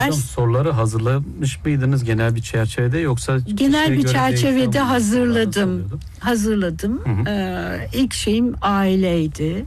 Hocam soruları hazırlamış mıydınız genel bir çerçevede yoksa genel bir çerçevede hazırladım. Hı hı. İlk şeyim aileydi.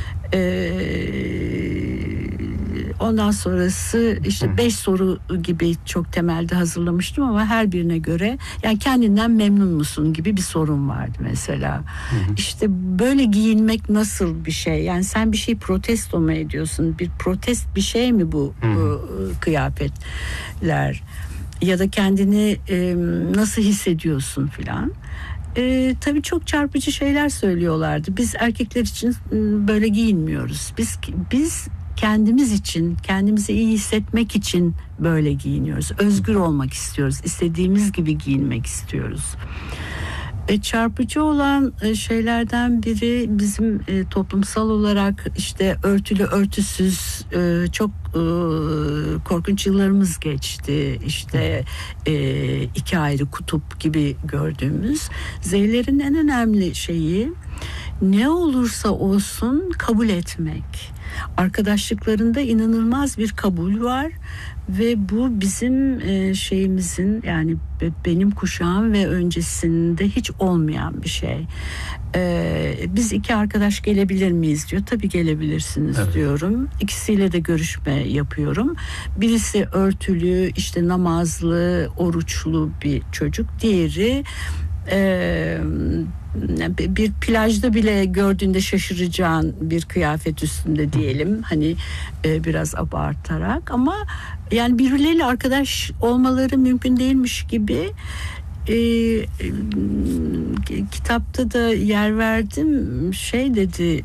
Ondan sonrası işte 5 soru gibi çok temelde hazırlamıştım ama her birine göre yani kendinden memnun musun gibi bir sorun vardı mesela. Hı hı. İşte böyle giyinmek nasıl bir şey? Yani sen bir şey protesto mu ediyorsun? Bir protest bir şey mi bu kıyafetler? Ya da kendini nasıl hissediyorsun filan? Tabii çok çarpıcı şeyler söylüyorlardı. Biz erkekler için böyle giyinmiyoruz. Biz kendimiz için, kendimizi iyi hissetmek için böyle giyiniyoruz. Özgür olmak istiyoruz. İstediğimiz gibi giyinmek istiyoruz. Çarpıcı olan şeylerden biri bizim toplumsal olarak işte örtülü örtüsüz çok korkunç yıllarımız geçti. İşte iki ayrı kutup gibi gördüğümüz. Z'lerin en önemli şeyi ne olursa olsun kabul etmek. Arkadaşlıklarında inanılmaz bir kabul var ve bu bizim şeyimizin yani benim kuşağım ve öncesinde hiç olmayan bir şey. Biz iki arkadaş gelebilir miyiz diyor. Tabii gelebilirsiniz diyorum. İkisiyle de görüşme yapıyorum. Birisi örtülü, işte namazlı, oruçlu bir çocuk. Diğeri bir plajda bile gördüğünde şaşıracağın bir kıyafet üstünde diyelim, hani biraz abartarak, ama yani birbirleriyle arkadaş olmaları mümkün değilmiş gibi. Kitapta da yer verdim, şey dedi,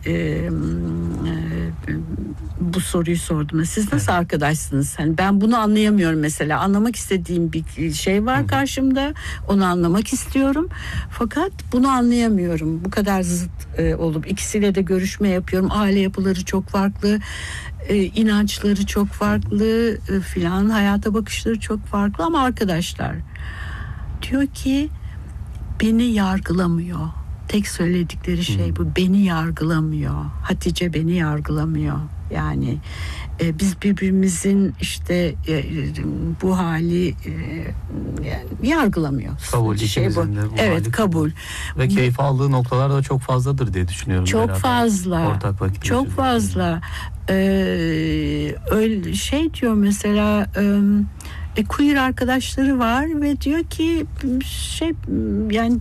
bu soruyu sordum. Siz nasıl arkadaşsınız? Hani ben bunu anlayamıyorum mesela. Anlamak istediğim bir şey var karşımda. Onu anlamak istiyorum. Fakat bunu anlayamıyorum. Bu kadar zıt olup ikisiyle de görüşme yapıyorum. Aile yapıları çok farklı. İnançları çok farklı filan. Hayata bakışları çok farklı ama arkadaşlar. Diyor ki beni yargılamıyor. Tek söyledikleri şey bu. Beni yargılamıyor. Hatice beni yargılamıyor. Yani biz birbirimizin işte bu hali yargılamıyoruz. Kabul, şey bu. Evet, kabul. Ve keyif aldığı noktalar da çok fazladır diye düşünüyorum. Çok fazla. Ortak vakit çok fazla. Öyle şey diyor mesela, queer arkadaşları var ve diyor ki şey, yani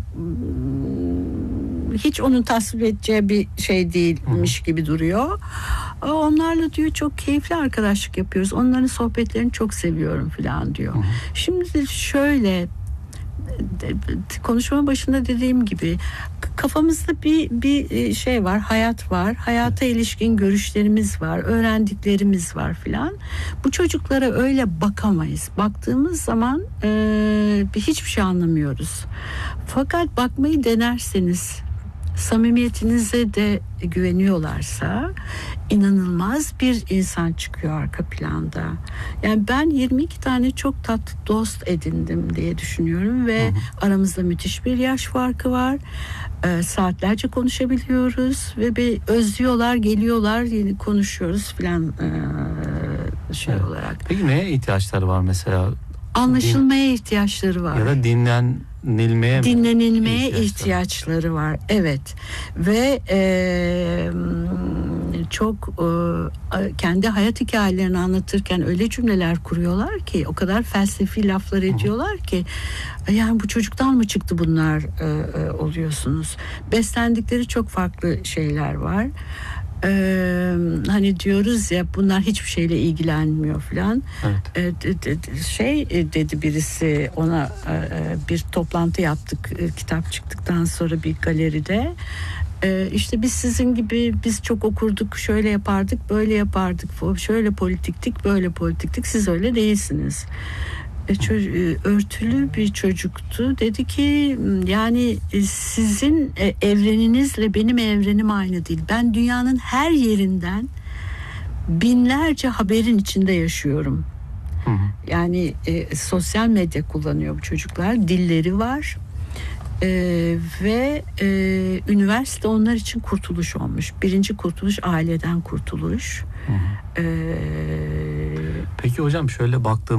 hiç onun tasvip edeceği bir şey değilmiş gibi duruyor. Onlarla diyor çok keyifli arkadaşlık yapıyoruz. Onların sohbetlerini çok seviyorum falan diyor. Şimdi şöyle, konuşma başında dediğim gibi kafamızda bir şey var, hayat var. Hayata ilişkin görüşlerimiz var, öğrendiklerimiz var filan. Bu çocuklara öyle bakamayız. Baktığımız zaman hiçbir şey anlamıyoruz. Fakat bakmayı denerseniz, samimiyetinize de güveniyorlarsa inanılmaz bir insan çıkıyor arka planda. Yani ben 22 tane çok tatlı dost edindim diye düşünüyorum ve aramızda müthiş bir yaş farkı var. Saatlerce konuşabiliyoruz ve özlüyorlar, geliyorlar, yeni konuşuyoruz filan olarak. Peki neye ihtiyaçları var mesela? Anlaşılmaya ihtiyaçları var. Ya da dinlenilmeye ihtiyaçları var. Evet. Ve çok kendi hayat hikayelerini anlatırken öyle cümleler kuruyorlar ki, o kadar felsefi laflar ediyorlar ki, yani bu çocuktan mı çıktı bunlar oluyorsunuz. Beslendikleri çok farklı şeyler var. Hani diyoruz ya, bunlar hiçbir şeyle ilgilenmiyor falan. Dedi birisi ona, bir toplantı yaptık kitap çıktıktan sonra bir galeride. İşte biz sizin gibi, biz çok okurduk, şöyle yapardık, böyle yapardık, şöyle politiktik, böyle politiktik, siz öyle değilsiniz. Örtülü bir çocuktu. Dedi ki yani sizin evreninizle benim evrenim aynı değil. Ben dünyanın her yerinden binlerce haberin içinde yaşıyorum. Yani sosyal medya kullanıyor bu çocuklar. Dilleri var. Ve üniversite onlar için kurtuluş olmuş. Birinci kurtuluş aileden kurtuluş. Peki hocam, şöyle baktığım